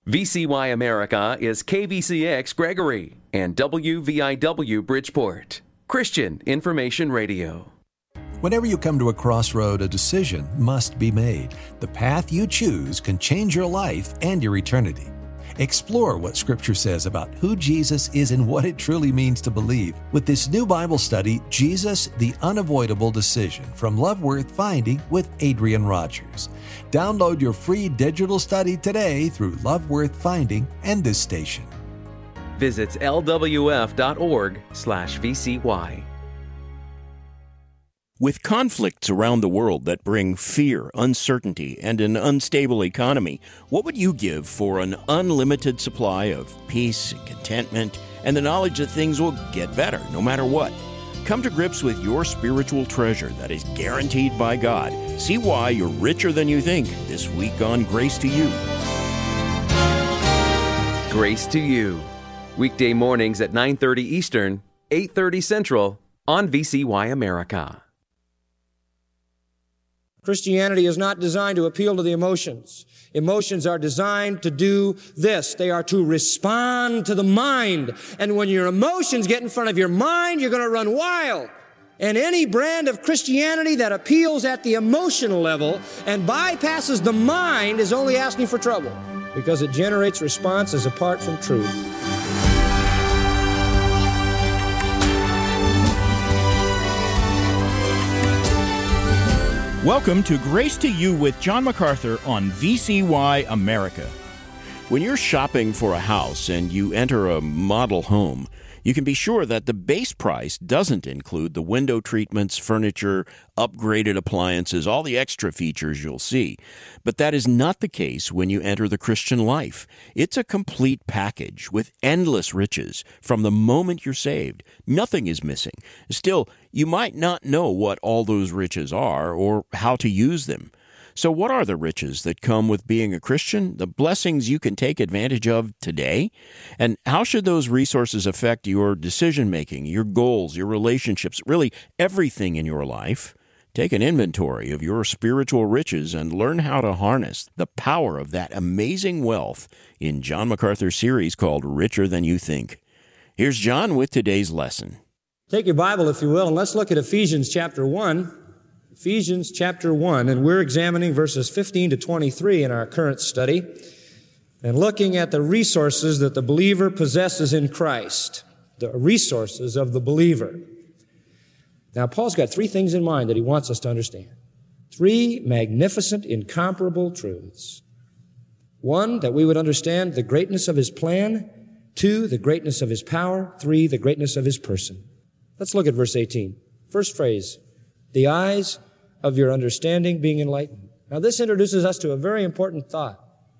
VCY America is KVCX Gregory and WVIW Bridgeport. Christian Information Radio. Whenever you come to a crossroad, a decision must be made. The path you choose can change your life and your eternity. Explore what Scripture says about who Jesus is and what it truly means to believe with this new Bible study, Jesus, the Unavoidable Decision, from Love Worth Finding with Adrian Rogers. Download your free digital study today through Love Worth Finding and this station. Visit lwf.org/VCY. With conflicts around the world that bring fear, uncertainty, and an unstable economy, what would you give for an unlimited supply of peace and contentment and the knowledge that things will get better no matter what? Come to grips with your spiritual treasure that is guaranteed by God. See why you're richer than you think this week on Grace to You. Grace to You. Weekday mornings at 9:30 Eastern, 8:30 Central on VCY America. Christianity is not designed to appeal to the emotions. Emotions are designed to do this. They are to respond to the mind. And when your emotions get in front of your mind, you're going to run wild. And any brand of Christianity that appeals at the emotional level and bypasses the mind is only asking for trouble, because it generates responses apart from truth. Welcome to Grace to You with John MacArthur on VCY America. When you're shopping for a house and you enter a model home, you can be sure that the base price doesn't include the window treatments, furniture, upgraded appliances, all the extra features you'll see. But that is not the case when you enter the Christian life. It's a complete package with endless riches from the moment you're saved. Nothing is missing. Still, you might not know what all those riches are or how to use them. So what are the riches that come with being a Christian, the blessings you can take advantage of today? And how should those resources affect your decision-making, your goals, your relationships, really everything in your life? Take an inventory of your spiritual riches and learn how to harness the power of that amazing wealth in John MacArthur's series called Richer Than You Think. Here's John with today's lesson. Take your Bible, if you will, and let's look at Ephesians chapter 1. Ephesians chapter 1, and we're examining verses 15 to 23 in our current study, and looking at the resources that the believer possesses in Christ, the resources of the believer. Now, Paul's got three things in mind that he wants us to understand. Three magnificent, incomparable truths. One, that we would understand the greatness of his plan. Two, the greatness of his power. Three, the greatness of his person. Let's look at verse 18. First phrase, the eyes of your understanding being enlightened. Now, this introduces us to a very important thought.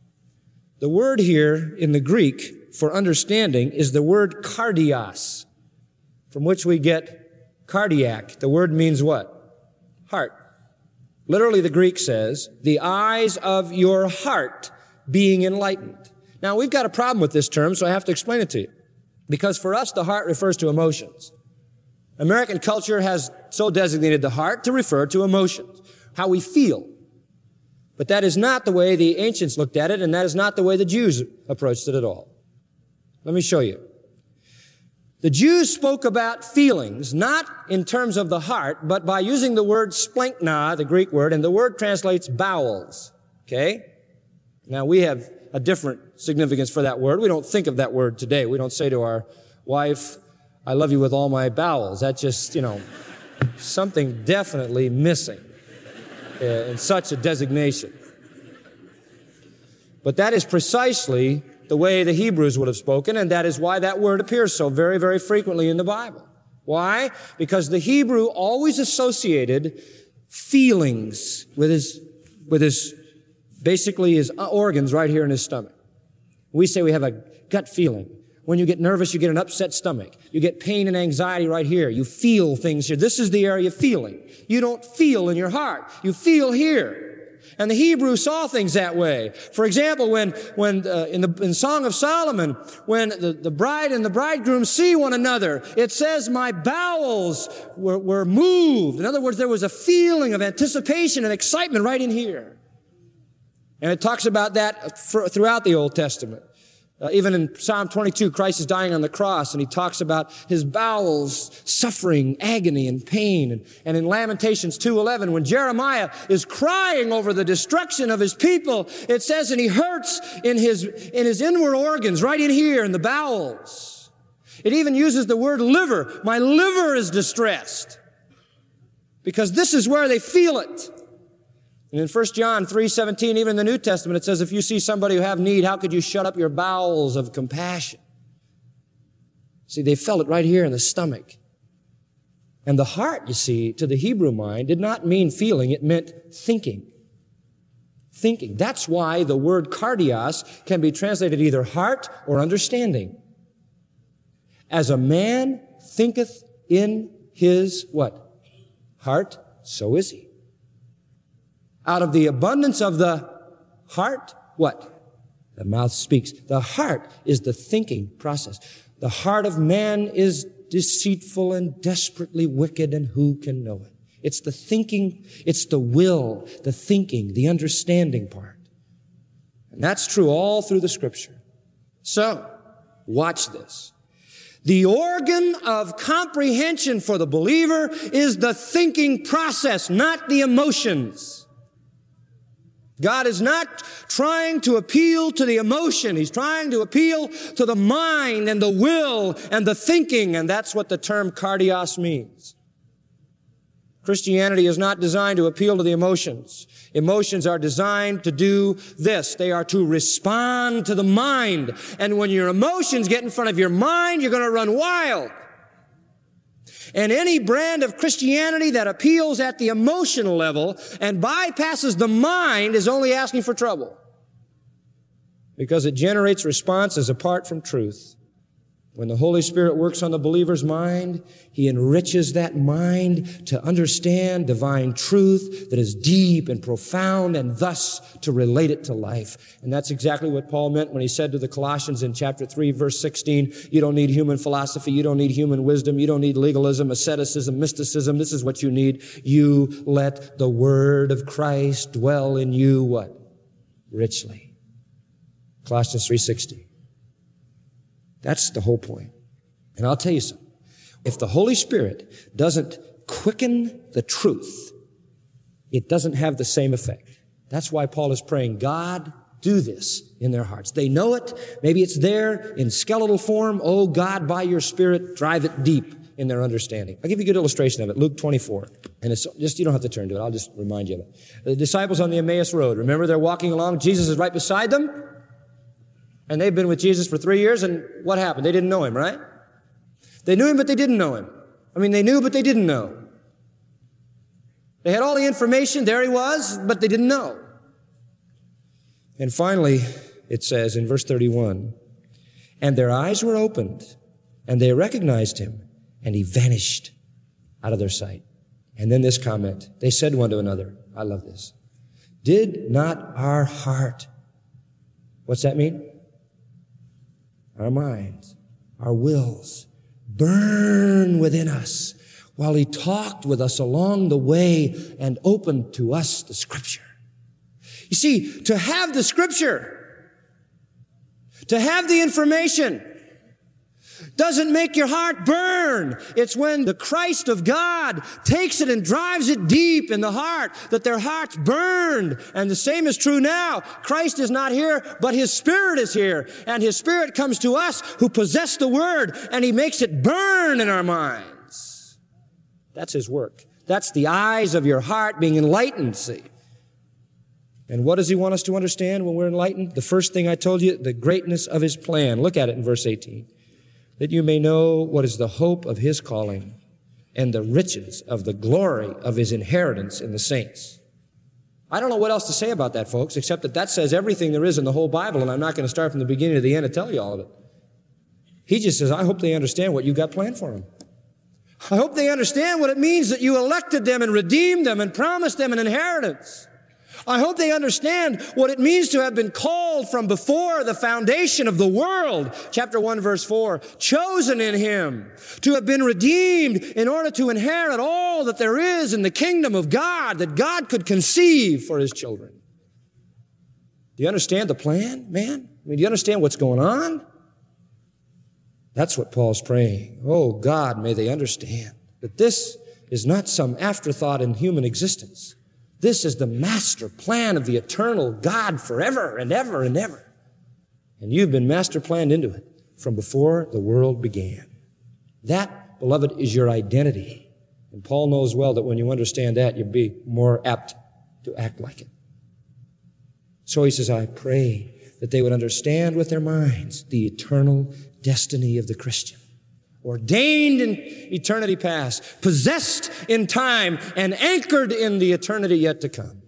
The word here in the Greek for understanding is the word kardios, from which we get cardiac. The word means what? Heart. Literally, the Greek says, the eyes of your heart being enlightened. Now, we've got a problem with this term, so I have to explain it to you. Because for us, the heart refers to emotions. American culture has so designated the heart to refer to emotions, how we feel. But that is not the way the ancients looked at it, and that is not the way the Jews approached it at all. Let me show you. The Jews spoke about feelings, not in terms of the heart, but by using the word splankna, the Greek word, and the word translates bowels. Okay? Now, we have a different significance for that word. We don't think of that word today. We don't say to our wife, I love you with all my bowels. That's just, something definitely missing in such a designation. But that is precisely the way the Hebrews would have spoken, and that is why that word appears so very, very frequently in the Bible. Why? Because the Hebrew always associated feelings with his organs right here in his stomach. We say we have a gut feeling. When you get nervous, you get an upset stomach. You get pain and anxiety right here. You feel things here. This is the area of feeling. You don't feel in your heart. You feel here. And the Hebrew saw things that way. For example, in Song of Solomon, when the bride and the bridegroom see one another, it says, my bowels were moved. In other words, there was a feeling of anticipation and excitement right in here. And it talks about that throughout the Old Testament. Even in Psalm 22, Christ is dying on the cross, and he talks about his bowels suffering agony and pain. And in Lamentations 2:11, when Jeremiah is crying over the destruction of his people, it says, and he hurts in his inward organs, right in here in the bowels. It even uses the word liver. My liver is distressed. Because this is where they feel it. And in 1 John 3:17, even in the New Testament, it says, if you see somebody who have need, how could you shut up your bowels of compassion? See, they felt it right here in the stomach. And the heart, you see, to the Hebrew mind, did not mean feeling, it meant thinking. Thinking. That's why the word cardios can be translated either heart or understanding. As a man thinketh in his, what? Heart, so is he. Out of the abundance of the heart, what? The mouth speaks. The heart is the thinking process. The heart of man is deceitful and desperately wicked, and who can know it? It's the thinking, it's the will, the thinking, the understanding part. And that's true all through the Scripture. So, watch this. The organ of comprehension for the believer is the thinking process, not the emotions. God is not trying to appeal to the emotion. He's trying to appeal to the mind and the will and the thinking, and that's what the term cardios means. Christianity is not designed to appeal to the emotions. Emotions are designed to do this. They are to respond to the mind. And when your emotions get in front of your mind, you're going to run wild. And any brand of Christianity that appeals at the emotional level and bypasses the mind is only asking for trouble. Because it generates responses apart from truth. When the Holy Spirit works on the believer's mind, He enriches that mind to understand divine truth that is deep and profound, and thus to relate it to life. And that's exactly what Paul meant when he said to the Colossians in chapter 3, verse 16, you don't need human philosophy, you don't need human wisdom, you don't need legalism, asceticism, mysticism. This is what you need. You let the word of Christ dwell in you, what? Richly. Colossians 3:16. That's the whole point. And I'll tell you something. If the Holy Spirit doesn't quicken the truth, it doesn't have the same effect. That's why Paul is praying, God, do this in their hearts. They know it. Maybe it's there in skeletal form. Oh, God, by your Spirit, drive it deep in their understanding. I'll give you a good illustration of it. Luke 24. And it's just, you don't have to turn to it. I'll just remind you of it. The disciples on the Emmaus Road. Remember, they're walking along. Jesus is right beside them. And they've been with Jesus for 3 years, and what happened? They didn't know Him, right? They knew Him, but they didn't know Him. I mean, they knew, but they didn't know. They had all the information, there He was, but they didn't know. And finally, it says in verse 31, and their eyes were opened, and they recognized Him, and He vanished out of their sight. And then this comment, they said one to another, I love this, did not our heart, what's that mean? Our minds, our wills, burn within us while He talked with us along the way and opened to us the Scripture. You see, to have the Scripture, to have the information, doesn't make your heart burn. It's when the Christ of God takes it and drives it deep in the heart that their hearts burned. And the same is true now. Christ is not here, but His Spirit is here. And His Spirit comes to us who possess the Word, and He makes it burn in our minds. That's His work. That's the eyes of your heart being enlightened, see. And what does He want us to understand when we're enlightened? The first thing I told you, the greatness of His plan. Look at it in verse 18. That you may know what is the hope of His calling and the riches of the glory of His inheritance in the saints. I don't know what else to say about that, folks, except that that says everything there is in the whole Bible, and I'm not going to start from the beginning to the end and tell you all of it. He just says, I hope they understand what you got planned for them. I hope they understand what it means that you elected them and redeemed them and promised them an inheritance. I hope they understand what it means to have been called from before the foundation of the world. Chapter 1, verse 4, chosen in Him, to have been redeemed in order to inherit all that there is in the kingdom of God, that God could conceive for His children. Do you understand the plan, man? I mean, do you understand what's going on? That's what Paul's praying. Oh, God, may they understand that this is not some afterthought in human existence. This is the master plan of the eternal God forever and ever and ever. And you've been master planned into it from before the world began. That, beloved, is your identity. And Paul knows well that when you understand that, you'll be more apt to act like it. So he says, I pray that they would understand with their minds the eternal destiny of the Christian. Ordained in eternity past, possessed in time, and anchored in the eternity yet to come.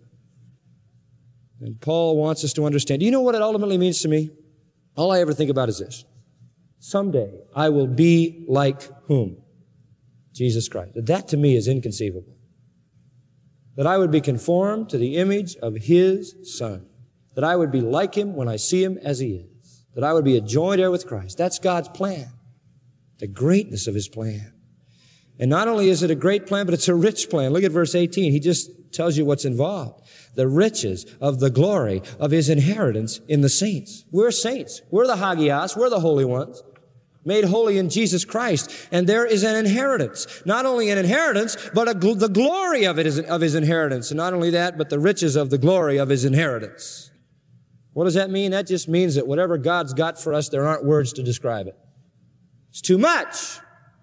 And Paul wants us to understand. Do you know what it ultimately means to me? All I ever think about is this. Someday I will be like whom? Jesus Christ. That to me is inconceivable. That I would be conformed to the image of His Son. That I would be like Him when I see Him as He is. That I would be a joint heir with Christ. That's God's plan. The greatness of His plan. And not only is it a great plan, but it's a rich plan. Look at verse 18. He just tells you what's involved. The riches of the glory of His inheritance in the saints. We're saints. We're the Hagios. We're the holy ones. Made holy in Jesus Christ. And there is an inheritance. Not only an inheritance, but the glory of His inheritance. And not only that, but the riches of the glory of His inheritance. What does that mean? That just means that whatever God's got for us, there aren't words to describe it. It's too much.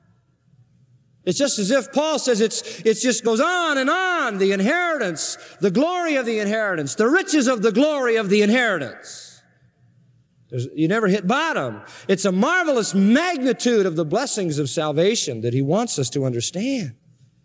It's just as if Paul says it just goes on and on. The inheritance, the glory of the inheritance, the riches of the glory of the inheritance. You never hit bottom. It's a marvelous magnitude of the blessings of salvation that He wants us to understand.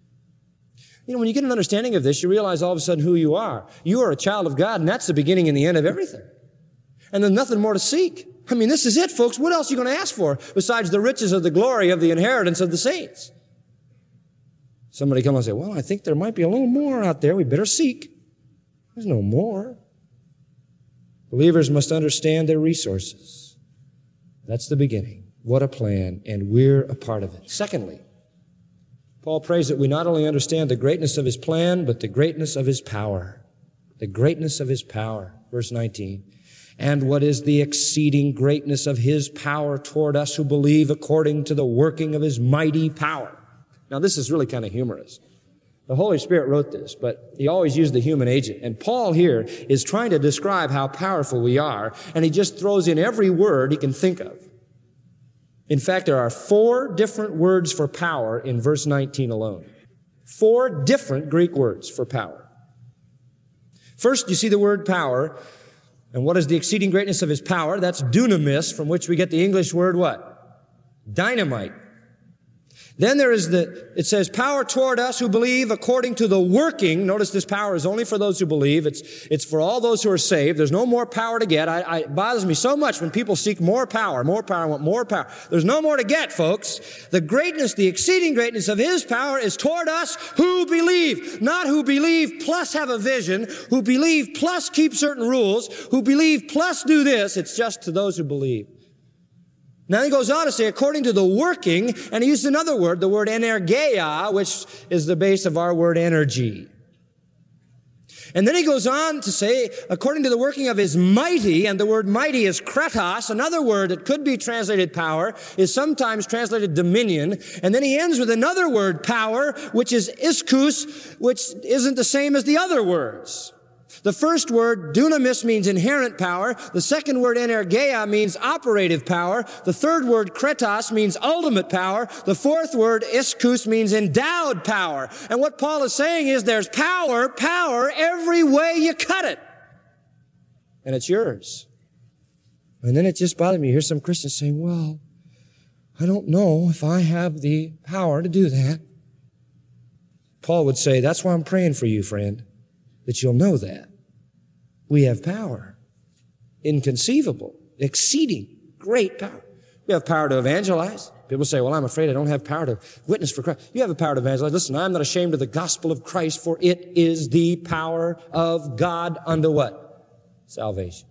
You know, when you get an understanding of this, you realize all of a sudden who you are. You are a child of God, and that's the beginning and the end of everything. And there's nothing more to seek. I mean, this is it, folks. What else are you going to ask for besides the riches of the glory of the inheritance of the saints? Somebody come and say, well, I think there might be a little more out there. We better seek. There's no more. Believers must understand their resources. That's the beginning. What a plan, and we're a part of it. Secondly, Paul prays that we not only understand the greatness of His plan, but the greatness of His power. The greatness of His power. Verse 19. And what is the exceeding greatness of His power toward us who believe according to the working of His mighty power. Now, this is really kind of humorous. The Holy Spirit wrote this, but He always used the human agent. And Paul here is trying to describe how powerful we are, and he just throws in every word he can think of. In fact, there are 4 different words for power in verse 19 alone. 4 different Greek words for power. First, you see the word power. And what is the exceeding greatness of His power? That's dunamis, from which we get the English word what? Dynamite. Then there is it says power toward us who believe according to the working. Notice this power is only for those who believe. It's for all those who are saved. There's no more power to get. It bothers me so much when people seek more power, want more power. There's no more to get, folks. The greatness, the exceeding greatness of His power is toward us who believe. Not who believe plus have a vision, who believe plus keep certain rules, who believe plus do this. It's just to those who believe. Now he goes on to say, according to the working, and he uses another word, the word energeia, which is the base of our word energy. And then he goes on to say, according to the working of His mighty, and the word mighty is kratos, another word that could be translated power, is sometimes translated dominion. And then he ends with another word, power, which is ischus, which isn't the same as the other words. The first word, dunamis, means inherent power. The second word, energeia, means operative power. The third word, kratos, means ultimate power. The fourth word, ischus, means endowed power. And what Paul is saying is there's power every way you cut it. And it's yours. And then it just bothered me to hear some Christians saying, well, I don't know if I have the power to do that. Paul would say, that's why I'm praying for you, friend, that you'll know that. We have power. Inconceivable, exceeding great power. We have power to evangelize. People say, well, I'm afraid I don't have power to witness for Christ. You have the power to evangelize. Listen, I'm not ashamed of the gospel of Christ, for it is the power of God unto what? Salvation.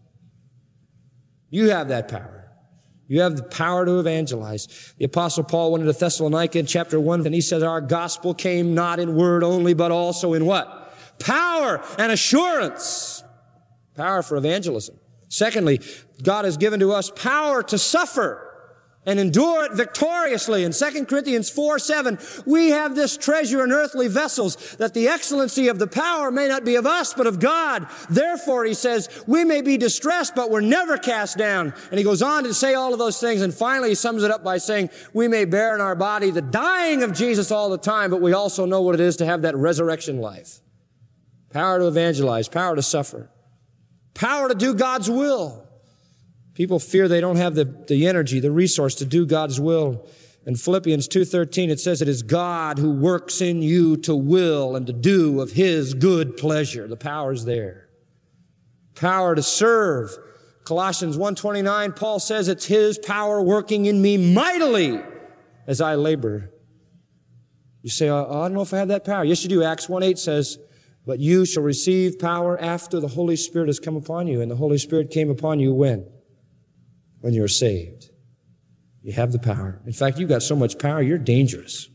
You have that power. You have the power to evangelize. The Apostle Paul went into Thessalonica in chapter 1, and he says, our gospel came not in word only, but also in what? Power and assurance. Power for evangelism. Secondly, God has given to us power to suffer and endure it victoriously. In 2 Corinthians 4:7, we have this treasure in earthly vessels, that the excellency of the power may not be of us, but of God. Therefore, he says, we may be distressed, but we're never cast down. And he goes on to say all of those things. And finally, he sums it up by saying, we may bear in our body the dying of Jesus all the time, but we also know what it is to have that resurrection life. Power to evangelize, power to suffer, power to do God's will. People fear they don't have the energy, the resource to do God's will. In Philippians 2:13, it says it is God who works in you to will and to do of his good pleasure. The power is there. Power to serve. Colossians 1:29, Paul says it's his power working in me mightily as I labor. You say, I don't know if I have that power. Yes, you do. Acts 1:8 says, but you shall receive power after the Holy Spirit has come upon you. And the Holy Spirit came upon you when? When you're saved. You have the power. In fact, you've got so much power, you're dangerous.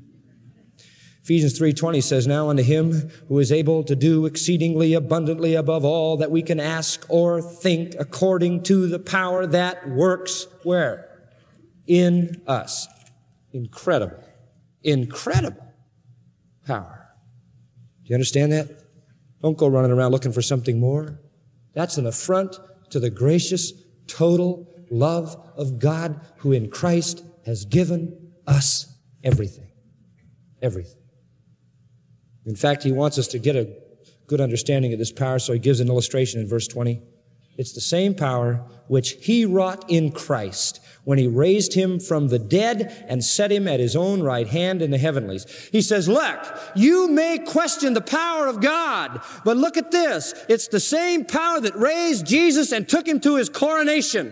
Ephesians 3:20 says, now unto him who is able to do exceedingly abundantly above all that we can ask or think, according to the power that works where? In us. Incredible. Incredible power. Do you understand that? Don't go running around looking for something more. That's an affront to the gracious, total love of God, who in Christ has given us everything. Everything. In fact, he wants us to get a good understanding of this power, so he gives an illustration in verse 20. It's the same power which he wrought in Christ when he raised him from the dead and set him at his own right hand in the heavenlies. He says, look, you may question the power of God, but look at this. It's the same power that raised Jesus and took him to his coronation.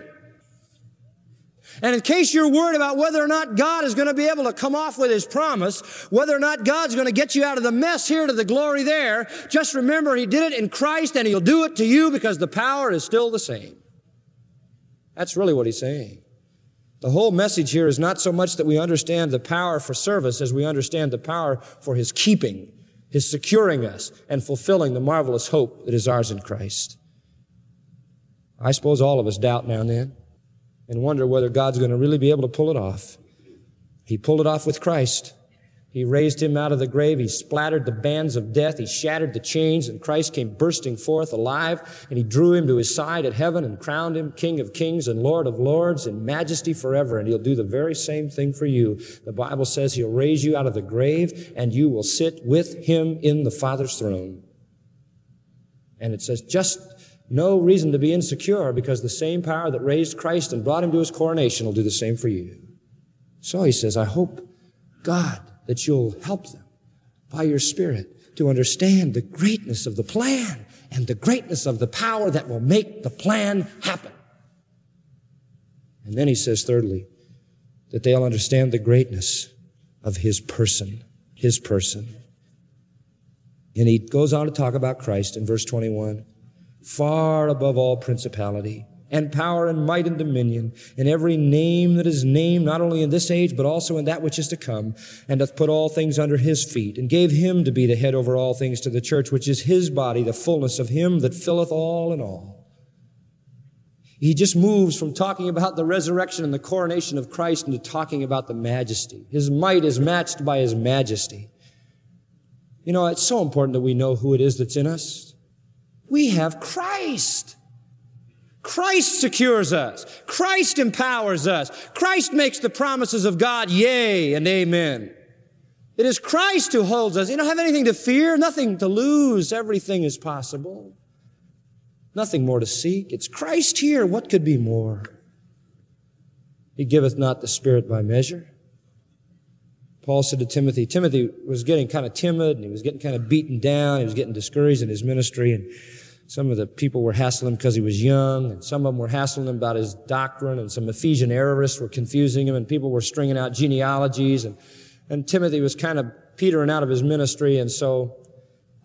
And in case you're worried about whether or not God is going to be able to come off with his promise, whether or not God's going to get you out of the mess here to the glory there, just remember he did it in Christ and he'll do it to you because the power is still the same. That's really what he's saying. The whole message here is not so much that we understand the power for service as we understand the power for his keeping, his securing us and fulfilling the marvelous hope that is ours in Christ. I suppose all of us doubt now and then and wonder whether God's going to really be able to pull it off. He pulled it off with Christ. He raised him out of the grave. He splattered the bands of death. He shattered the chains, and Christ came bursting forth alive, and he drew him to his side at heaven and crowned him King of Kings and Lord of Lords in majesty forever, and he'll do the very same thing for you. The Bible says he'll raise you out of the grave, and you will sit with him in the Father's throne. And it says just no reason to be insecure, because the same power that raised Christ and brought him to his coronation will do the same for you. So he says, I hope, God, that you'll help them by your Spirit to understand the greatness of the plan and the greatness of the power that will make the plan happen. And then he says, thirdly, that they'll understand the greatness of his person. His person. And he goes on to talk about Christ in verse 21. Far above all principality and power and might and dominion, and every name that is named, not only in this age, but also in that which is to come, and doth put all things under his feet, and gave him to be the head over all things to the church, which is his body, the fullness of him that filleth all in all. He just moves from talking about the resurrection and the coronation of Christ into talking about the majesty. His might is matched by his majesty. You know, it's so important that we know who it is that's in us. We have Christ. Christ secures us. Christ empowers us. Christ makes the promises of God yea and amen. It is Christ who holds us. You don't have anything to fear, nothing to lose. Everything is possible. Nothing more to seek. It's Christ here. What could be more? He giveth not the Spirit by measure. Paul said to Timothy was getting kind of timid, and he was getting kind of beaten down. He was getting discouraged in his ministry, and some of the people were hassling him because he was young, and some of them were hassling him about his doctrine, and some Ephesian errorists were confusing him, and people were stringing out genealogies, and Timothy was kind of petering out of his ministry, and so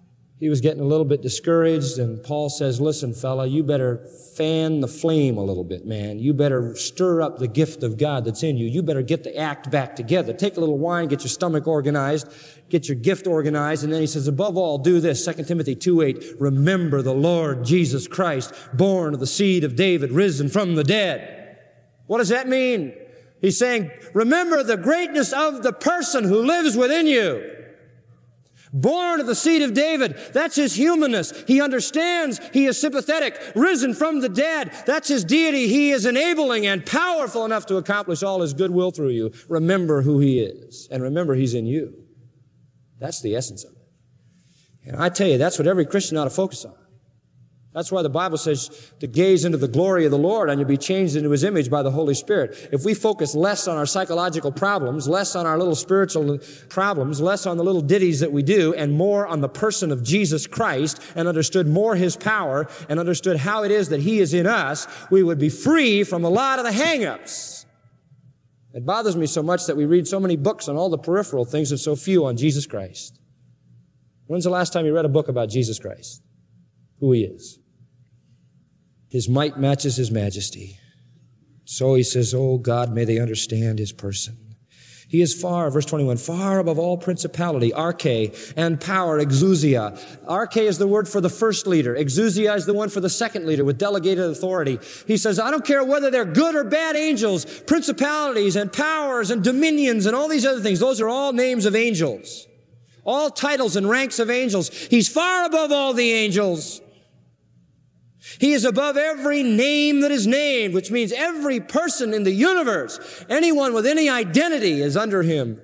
he was getting a little bit discouraged, and Paul says, listen, fella, you better fan the flame a little bit, man. You better stir up the gift of God that's in you. You better get the act back together. Take a little wine, get your stomach organized, get your gift organized, and then he says, above all, do this, 2 Timothy 2:8, remember the Lord Jesus Christ, born of the seed of David, risen from the dead. What does that mean? He's saying, remember the greatness of the person who lives within you. Born of the seed of David. That's his humanness. He understands. He is sympathetic. Risen from the dead. That's his deity. He is enabling and powerful enough to accomplish all his goodwill through you. Remember who he is. And remember he's in you. That's the essence of it. And I tell you, that's what every Christian ought to focus on. That's why the Bible says to gaze into the glory of the Lord and you'll be changed into his image by the Holy Spirit. If we focus less on our psychological problems, less on our little spiritual problems, less on the little ditties that we do, and more on the person of Jesus Christ, and understood more his power, and understood how it is that he is in us, we would be free from a lot of the hang-ups. It bothers me so much that we read so many books on all the peripheral things and so few on Jesus Christ. When's the last time you read a book about Jesus Christ? Who he is? His might matches his majesty. So he says, oh God, may they understand his person. He is far, verse 21, far above all principality, arche, and power, exousia. Arche is the word for the first leader. Exousia is the one for the second leader with delegated authority. He says, I don't care whether they're good or bad angels, principalities and powers and dominions and all these other things. Those are all names of angels. All titles and ranks of angels. He's far above all the angels. He is above every name that is named, which means every person in the universe, anyone with any identity is under him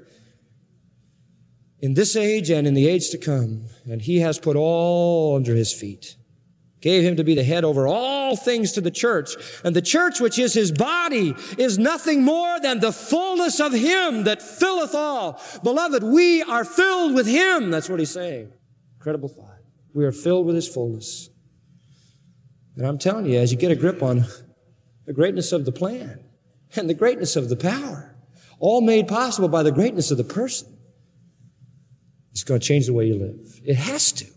in this age and in the age to come. And he has put all under his feet, gave him to be the head over all things to the church. And the church, which is his body, is nothing more than the fullness of him that filleth all. Beloved, we are filled with him. That's what he's saying. Incredible thought. We are filled with his fullness. And I'm telling you, as you get a grip on the greatness of the plan and the greatness of the power, all made possible by the greatness of the person, it's going to change the way you live. It has to.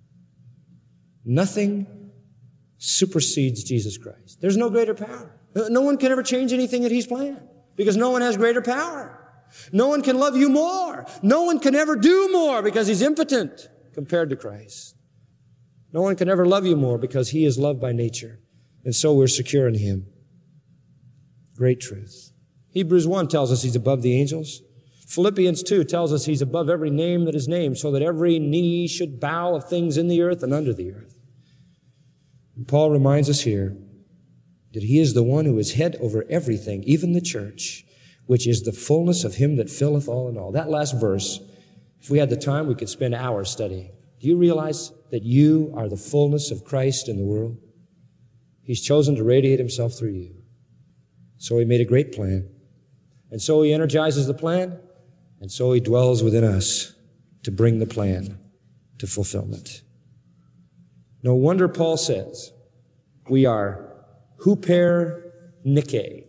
Nothing supersedes Jesus Christ. There's no greater power. No one can ever change anything that he's planned because no one has greater power. No one can love you more. No one can ever do more because he's impotent compared to Christ. No one can ever love you more because he is loved by nature. And so we're secure in him. Great truth. Hebrews 1 tells us he's above the angels. Philippians 2 tells us he's above every name that is named, so that every knee should bow of things in the earth and under the earth. And Paul reminds us here that he is the one who is head over everything, even the church, which is the fullness of him that filleth all in all. That last verse, if we had the time, we could spend hours studying. Do you realize that you are the fullness of Christ in the world? He's chosen to radiate himself through you. So he made a great plan. And so he energizes the plan. And so he dwells within us to bring the plan to fulfillment. No wonder Paul says we are huper nike,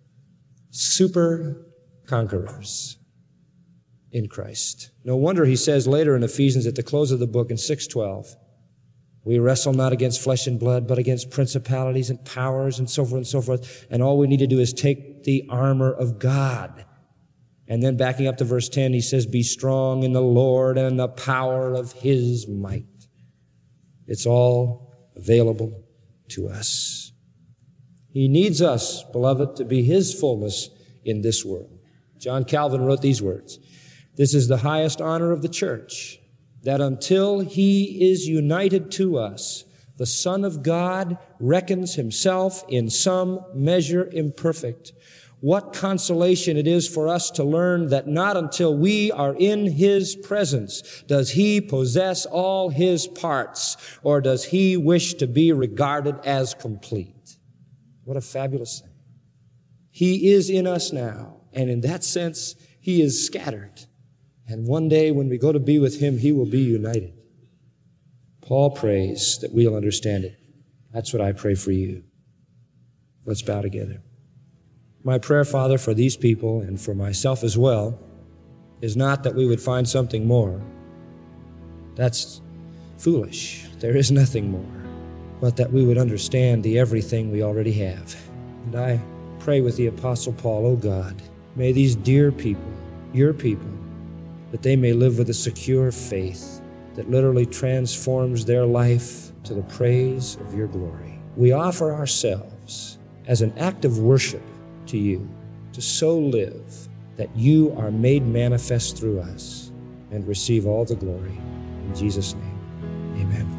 super conquerors in Christ. No wonder he says later in Ephesians at the close of the book in 6:12, we wrestle not against flesh and blood, but against principalities and powers and so forth and so forth. And all we need to do is take the armor of God. And then backing up to verse 10, he says, be strong in the Lord and the power of his might. It's all available to us. He needs us, beloved, to be his fullness in this world. John Calvin wrote these words. This is the highest honor of the church, that until he is united to us, the Son of God reckons himself in some measure imperfect. What consolation it is for us to learn that not until we are in his presence does he possess all his parts, or does he wish to be regarded as complete. What a fabulous thing. He is in us now, and in that sense, he is scattered. And one day when we go to be with him, he will be united. Paul prays that we'll understand it. That's what I pray for you. Let's bow together. My prayer, Father, for these people and for myself as well, is not that we would find something more. That's foolish. There is nothing more, but that we would understand the everything we already have. And I pray with the Apostle Paul, oh God, may these dear people, your people, that they may live with a secure faith that literally transforms their life to the praise of your glory. We offer ourselves as an act of worship to you, to so live that you are made manifest through us, and receive all the glory. In Jesus' name, amen.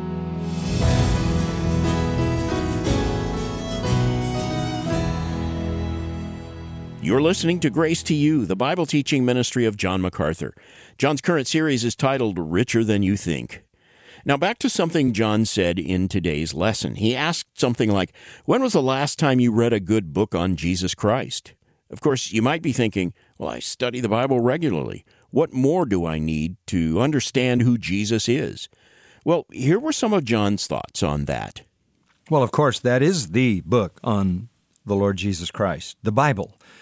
You're listening to Grace to You, the Bible teaching ministry of John MacArthur. John's current series is titled Richer Than You Think. Now back to something John said in today's lesson. He asked something like, when was the last time you read a good book on Jesus Christ? Of course, you might be thinking, well, I study the Bible regularly. What more do I need to understand who Jesus is? Well, here were some of John's thoughts on that. Well, of course, that is the book on the Lord Jesus Christ, the Bible.